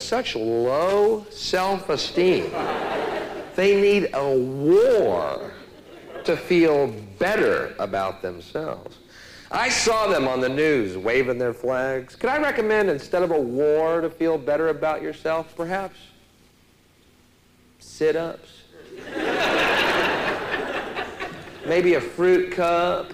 such low self-esteem. They need a war to feel better about themselves. I saw them on the news waving their flags. Could I recommend, instead of a war to feel better about yourself, perhaps sit-ups? Maybe a fruit cup,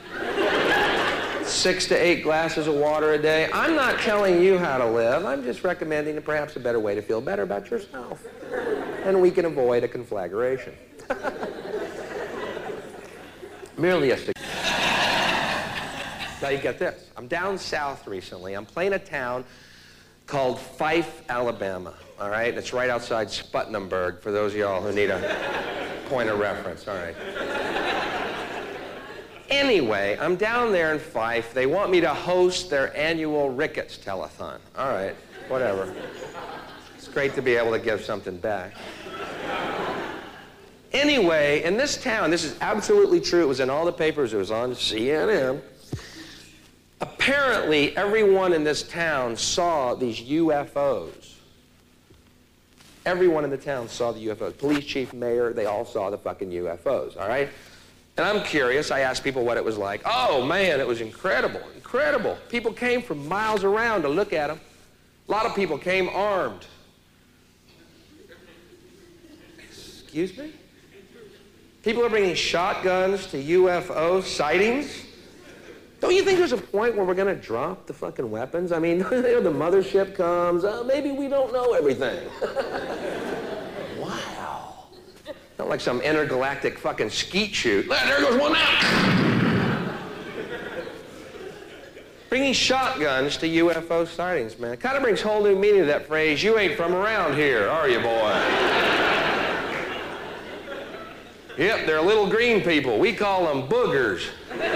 6 to 8 glasses of water a day. I'm not telling you how to live. I'm just recommending perhaps a better way to feel better about yourself. And we can avoid a conflagration. Merely a suggestion. Now you get this. I'm down south recently. I'm playing a town called Fife, Alabama. All right? It's right outside Sputtnamburg, for those of y'all who need a point of reference. All right. Anyway, I'm down there in Fife. They want me to host their annual Ricketts Telethon. All right, whatever. It's great to be able to give something back. Anyway, in this town, this is absolutely true. It was in all the papers. It was on CNN. Apparently, everyone in this town saw these UFOs. Everyone in the town saw the UFOs. Police chief, mayor, they all saw the fucking UFOs, all right? And I'm curious. I asked people what it was like. Oh, man, it was incredible, incredible. People came from miles around to look at them. A lot of people came armed. Excuse me? People are bringing shotguns to UFO sightings. Don't you think there's a point where we're going to drop the fucking weapons? I mean, the mothership comes. Maybe we don't know everything. Wow. Not like some intergalactic fucking skeet shoot. There goes one out. Bringing shotguns to UFO sightings, man. Kind of brings whole new meaning to that phrase, you ain't from around here, are you, boy? Yep, they're little green people. We call them boogers.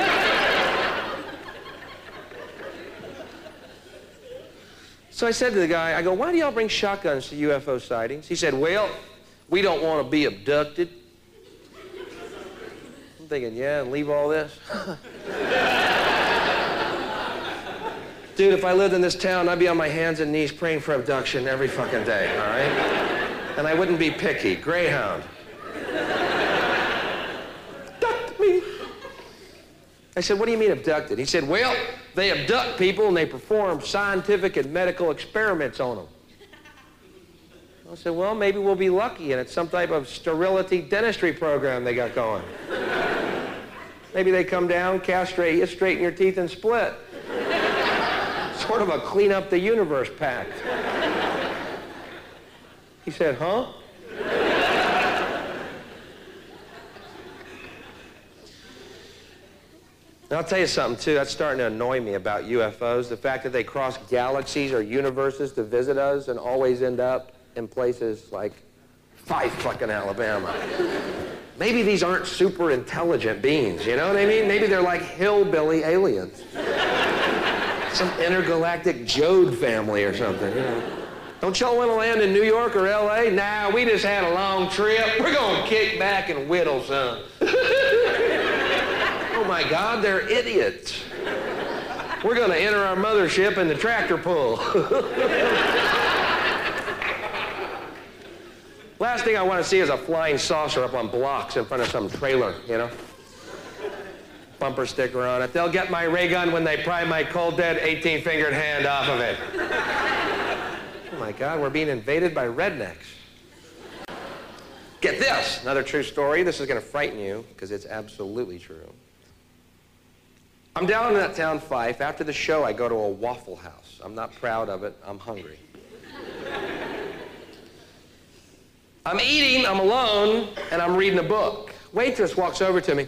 So I said to the guy, I go, why do y'all bring shotguns to UFO sightings? He said, well, we don't want to be abducted. I'm thinking, yeah, and leave all this? Dude, if I lived in this town, I'd be on my hands and knees praying for abduction every fucking day, all right? And I wouldn't be picky. Greyhound. Abduct me. I said, what do you mean abducted? He said, well, they abduct people and they perform scientific and medical experiments on them. I said, well, maybe we'll be lucky and it's some type of sterility dentistry program they got going. Maybe they come down, castrate you, straighten your teeth, and split. Sort of a clean up the universe pact. He said, huh? And I'll tell you something, too, that's starting to annoy me about UFOs. The fact that they cross galaxies or universes to visit us and always end up in places like Fife, fucking Alabama. Maybe these aren't super intelligent beings, you know what I mean? Maybe they're like hillbilly aliens. Some intergalactic Jode family or something, you know. Don't y'all want to land in New York or L.A.? Nah, we just had a long trip. We're going to kick back and whittle some. Oh, my God, they're idiots. We're going to enter our mothership in the tractor pull. Last thing I want to see is a flying saucer up on blocks in front of some trailer, you know. Bumper sticker on it. They'll get my ray gun when they pry my cold, dead 18-fingered hand off of it. Oh, my God, we're being invaded by rednecks. Get this, another true story. This is going to frighten you, because it's absolutely true. I'm down in that town, Fife. After the show, I go to a Waffle House. I'm not proud of it. I'm hungry. I'm eating, I'm alone, and I'm reading a book. Waitress walks over to me.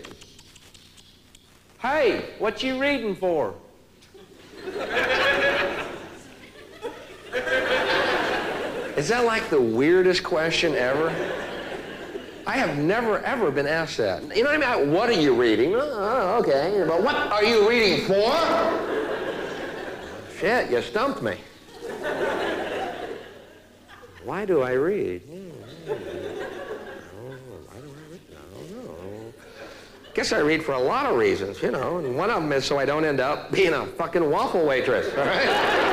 Hey, what you reading for? Is that like the weirdest question ever? I have never, ever been asked that. You know what I mean? What are you reading? Oh, okay. But what are you reading for? Shit, you stumped me. Why do I read? Guess I read for a lot of reasons, you know, and one of them is so I don't end up being a fucking waffle waitress, all right?